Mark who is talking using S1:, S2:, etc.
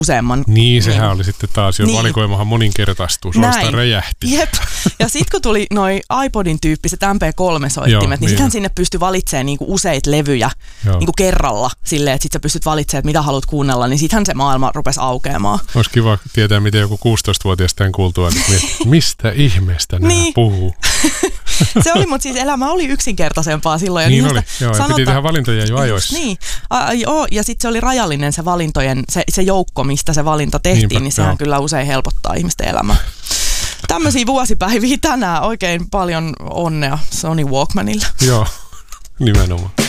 S1: useamman.
S2: Niin, sehän oli sitten taas jo valikoimahan moninkertaistuu, suorastaan räjähti.
S1: Jep. Ja sitten kun tuli noi iPodin tyyppiset MP3-soittimet, niin sittenhän sinne pystyi valitsemaan niinku useita levyjä niinku kerralla silleen, että sit sä pystyt valitsemaan, että mitä haluat kuunnella, niin sittenhän se maailma rupesi aukeamaan.
S2: Olisi kiva tietää, miten joku 16-vuotias tämän kuultua, että mistä ihmeestä nämä puhuu.
S1: Se oli, mutta siis elämä oli yksinkertaisempaa silloin. Ja
S2: niin oli, joo, piti tehdä valintoja jo ajoissa.
S1: Niin, ja sitten se oli rajallinen se valintojen, se joukko, mistä se valinta tehtiin, niin sehän kyllä usein helpottaa ihmisten elämää. Tämmöisiä vuosipäiviä tänään, oikein paljon onnea Sony Walkmanille.
S2: Joo, nimenomaan.